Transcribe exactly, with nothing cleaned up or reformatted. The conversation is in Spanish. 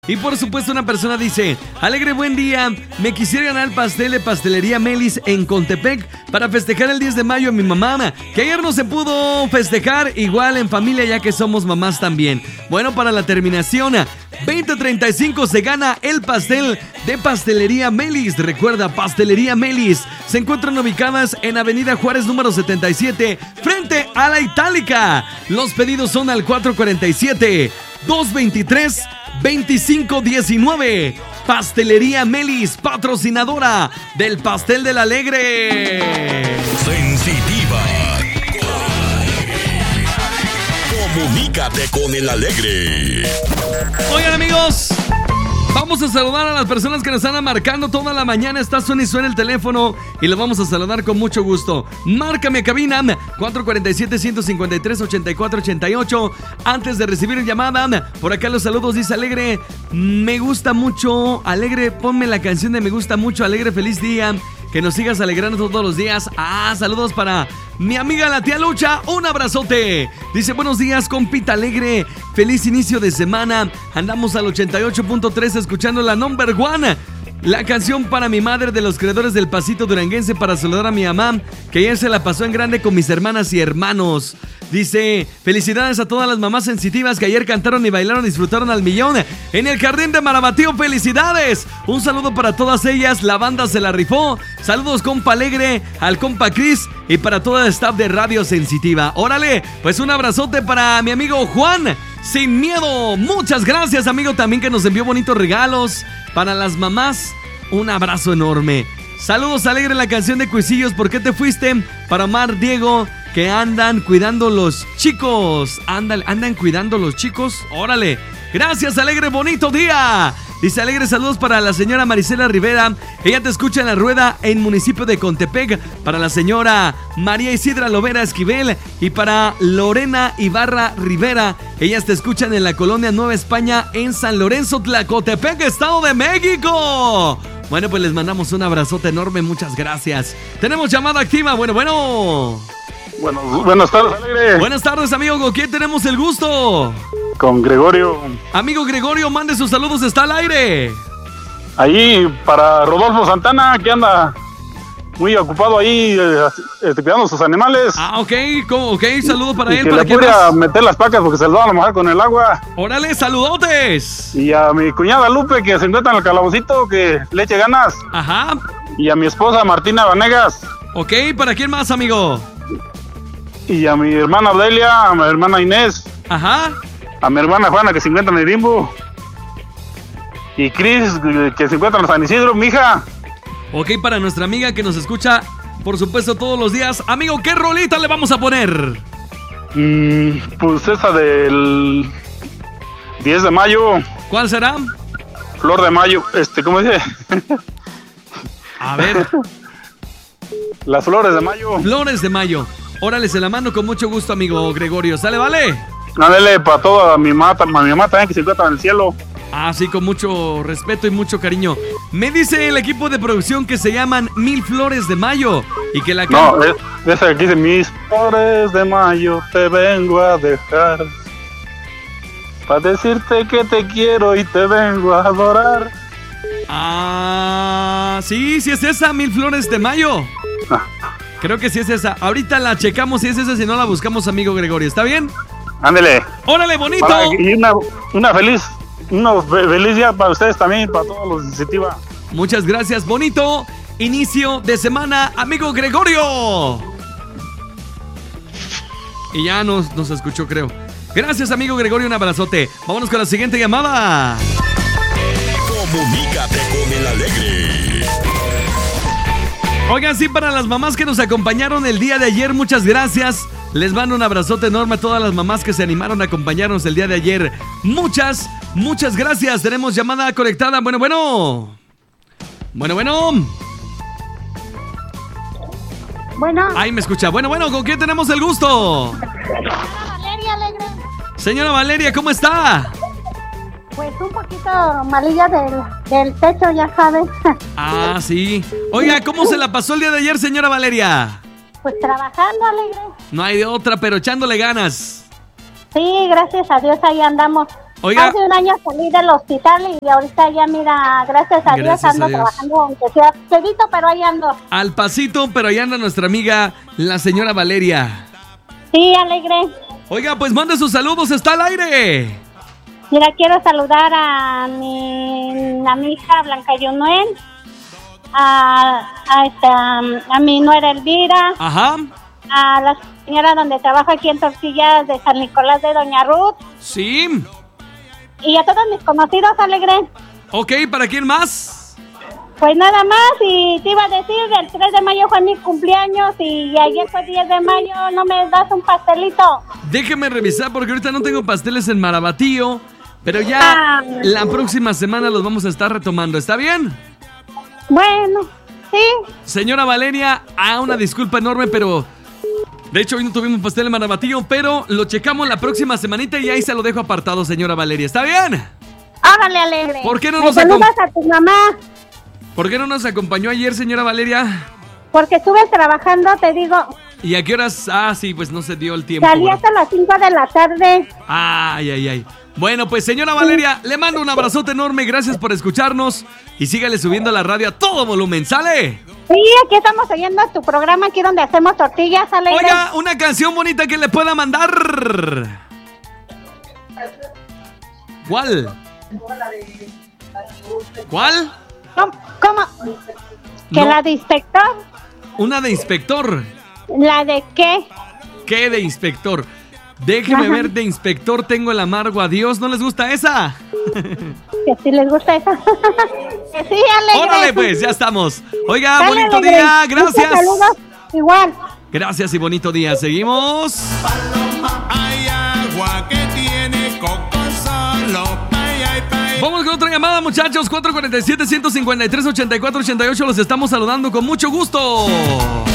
Y por supuesto una persona dice: Alegre, buen día, me quisiera ganar el pastel de Pastelería Melis en Contepec para festejar el diez de mayo a mi mamá, que ayer no se pudo festejar, igual en familia ya que somos mamás también. Bueno, para la terminación veinte treinta y cinco se gana el pastel de Pastelería Melis. Recuerda, Pastelería Melis se encuentran ubicadas en Avenida Juárez número setenta y siete, frente a la Itálica. Los pedidos son al cuatro cuatro siete, dos veintitrés, veinticinco diecinueve. Pastelería Melis, patrocinadora del Pastel del Alegre. Sensitiva. Comunícate con el Alegre. Oigan, amigos, vamos a saludar a las personas que nos están marcando toda la mañana. Está suena y suena el teléfono y los vamos a saludar con mucho gusto. Márcame a cabina cuatro cuatro siete, uno cinco tres, ocho cuatro ocho ocho. Antes de recibir llamada, por acá los saludos, dice Alegre: me gusta mucho, Alegre, ponme la canción de Me gusta mucho, Alegre, feliz día. Que nos sigas alegrando todos los días. Ah, saludos para mi amiga la tía Lucha. Un abrazote. Dice: buenos días, compita Alegre. Feliz inicio de semana. Andamos al ochenta y ocho punto tres escuchando la number one. La canción para mi madre de los creadores del Pasito Duranguense, para saludar a mi mamá, que ayer se la pasó en grande con mis hermanas y hermanos. Dice: felicidades a todas las mamás sensitivas que ayer cantaron y bailaron, disfrutaron al millón en el jardín de Marabatío. ¡Felicidades! Un saludo para todas ellas, la banda se la rifó. Saludos, compa Alegre, al compa Chris y para todo el staff de Radio Sensitiva. Órale, pues un abrazote para mi amigo Juan Sin Miedo. Muchas gracias, amigo, también que nos envió bonitos regalos para las mamás. Un abrazo enorme. Saludos, Alegre, la canción de Cuisillos, ¿por qué te fuiste? Para Omar, Diego, que andan cuidando los chicos. Andan, andan cuidando los chicos. Órale. Gracias, Alegre, bonito día. Dice Alegre: saludos para la señora Marisela Rivera. Ella te escucha en la rueda en municipio de Contepec. Para la señora María Isidra Lovera Esquivel. Y para Lorena Ibarra Rivera. Ellas te escuchan en la colonia Nueva España en San Lorenzo, Tlacotepec, Estado de México. Bueno, pues les mandamos un abrazote enorme. Muchas gracias. Tenemos llamada activa. Bueno, bueno. Bueno, buenas tardes, Alegre. Buenas tardes, amigo. ¿Con quién tenemos el gusto? Con Gregorio. Amigo Gregorio, mande sus saludos, está al aire. Ahí para Rodolfo Santana, que anda muy ocupado ahí, este, cuidando sus animales. Ah, ok, ok, saludo para y él. Que para le puede meter las pacas porque se las van a mojar con el agua. Órale, saludotes. Y a mi cuñada Lupe, que se encuentra en el calabocito, que le eche ganas. Ajá. Y a mi esposa Martina Vanegas. Ok, ¿para quién más, amigo? Y a mi hermana Delia, a mi hermana Inés. Ajá. A mi hermana Juana, que se encuentra en el Limbo. Y Cris, que se encuentra en San Isidro, mi hija. Ok, para nuestra amiga que nos escucha, por supuesto, todos los días. Amigo, ¿qué rolita le vamos a poner? Mm, pues esa del diez de mayo. ¿Cuál será? Flor de mayo, este, ¿cómo dice? A ver. Las flores de mayo. Flores de mayo. Órale, se la mando con mucho gusto, amigo Gregorio. ¿Sale, vale? Ándale, para toda mi mamá, mi mamá también, que se encuentra en el cielo. Ah, sí, con mucho respeto y mucho cariño. Me dice el equipo de producción que se llaman Mil Flores de Mayo y que la can... No, es, esa que dice: mis flores de mayo te vengo a dejar, para decirte que te quiero y te vengo a adorar. Ah, sí, sí es esa, Mil Flores de Mayo. Ah. Creo que sí es esa. Ahorita la checamos si es esa, si no la buscamos, amigo Gregorio. ¿Está bien? Ándele. Órale, bonito. Para, y una, una feliz, una feliz día para ustedes también, para todos los de Sensitiva. Muchas gracias, bonito inicio de semana, amigo Gregorio. Y ya nos, nos escuchó, creo. Gracias, amigo Gregorio, un abrazote. Vámonos con la siguiente llamada. Comunícate con el Alegre. Oigan, sí, para las mamás que nos acompañaron el día de ayer, muchas gracias. Les mando un abrazote enorme a todas las mamás que se animaron a acompañarnos el día de ayer. Muchas, muchas gracias. Tenemos llamada conectada. Bueno, bueno. Bueno, bueno. Bueno. Ahí me escucha. Bueno, bueno, ¿con quién tenemos el gusto? Señora Valeria Alegre. Señora Valeria, ¿cómo está? Pues un poquito malilla del, del techo, ya sabes. Ah, sí. Oiga, ¿cómo se la pasó el día de ayer, señora Valeria? Pues trabajando, Alegre. No hay de otra, pero echándole ganas. Sí, gracias a Dios, ahí andamos. Oiga. Hace un año salí del hospital y ahorita ya, mira, gracias a Gracias Dios ando a Dios. trabajando, aunque sea pedito, pero ahí ando. Al pasito, pero allá anda nuestra amiga, la señora Valeria. Sí, alegre. Oiga, pues mande sus saludos, está al aire. Mira, quiero saludar a mi, a mi hija Blanca Yunuel, a, a, esta, a mi nuera Elvira, Ajá. a la señora donde trabajo aquí en Tortillas de San Nicolás de Doña Ruth, Sí. y a todos mis conocidos, alegre. Ok, ¿para quién más? Pues nada más, y te iba a decir, el tres de mayo fue mi cumpleaños y ayer fue diez de mayo, ¿no me das un pastelito? Déjeme revisar porque ahorita no tengo pasteles en Marabatío, pero ya Ah. la próxima semana los vamos a estar retomando, ¿está bien? Bueno, sí. Señora Valeria, ah, una disculpa enorme, pero de hecho hoy no tuvimos pastel en Marabatío, pero lo checamos la próxima semanita y ahí se lo dejo apartado, señora Valeria, ¿está bien? Órale, alegre. ¿Por qué no Me nos saludas acom- a tu mamá, ¿Por qué no nos acompañó ayer, señora Valeria? porque estuve trabajando, te digo, ¿Y a qué horas? Ah, sí, pues no se dio el tiempo. salí ¿verdad? hasta las cinco de la tarde. Ay, ay, ay. Bueno, pues señora Valeria, le mando un abrazote enorme, gracias por escucharnos y sígale subiendo la radio a todo volumen, ¿sale? Sí, aquí estamos oyendo tu programa, aquí donde hacemos tortillas, alegre. Oiga, una canción bonita que le pueda mandar. ¿Cuál? ¿Cuál? ¿Cómo? ¿Cómo? ¿Que No. la de inspector? Una de inspector. ¿La de qué? ¿Qué de inspector? Déjeme Ajá. ver, de inspector tengo el amargo adiós. ¿No les gusta esa? Que si les gusta esa. Que sí, alegre. Órale, pues, ya estamos. Oiga, Dale, bonito alegre. día, Muchos gracias. saludos, igual. Gracias y bonito día. Seguimos. Hay agua que tiene coco solo. Ay, ay, ay. Vamos con otra llamada, muchachos. cuatro cuatro siete, uno cinco tres, ocho cuatro ocho ocho. Los estamos saludando con mucho gusto.